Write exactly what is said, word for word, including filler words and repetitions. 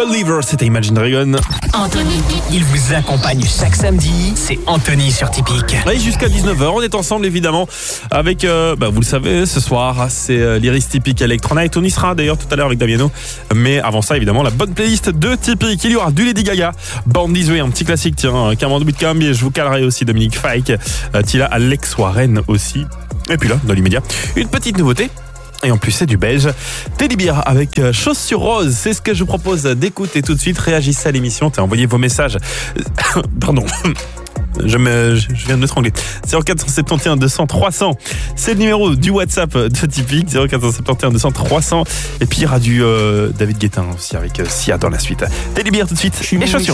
Believer, c'était Imagine Dragon. Anthony, il vous accompagne chaque samedi, c'est Anthony sur Typique. Et jusqu'à dix-neuf heures, on est ensemble évidemment avec, euh, bah, vous le savez, ce soir, c'est euh, l'Iris Typique Electronic. On y sera d'ailleurs tout à l'heure avec Damiano. Mais avant ça, évidemment, la bonne playlist de Typique. Il y aura du Lady Gaga, Born This Way, un petit classique, tiens, Cameron Whitcomb, et je vous calerai aussi Dominique Fike, euh, Tila, Alex Warren aussi. Et puis là, dans l'immédiat, une petite nouveauté. Et en plus, c'est du belge. Teddy Bear avec euh, Chaussures Roses. C'est ce que je vous propose d'écouter tout de suite. Réagissez à l'émission. T'as envoyé vos messages. Pardon. Je, me, je viens de m'étrangler. zéro quatre sept un deux cents trois cents. C'est le numéro du WhatsApp de Typique. zéro quatre sept un deux cents trois cents. Et puis il y aura du euh, David Guetta aussi avec euh, Sia dans la suite. Teddy Bear tout de suite. Et Chaussures.